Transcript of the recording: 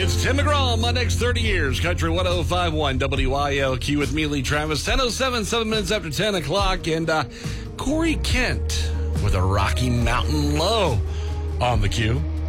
It's Tim McGraw, my next 30 years. Country 105.1 WILQ with me, Lee Travis. 10:07, 7 minutes after 10 o'clock. And Corey Kent with a Rocky Mountain Low on the queue.